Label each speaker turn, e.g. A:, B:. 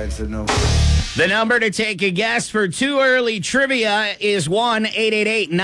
A: I said no.
B: The number to take a guess for Too Early Trivia is 1-888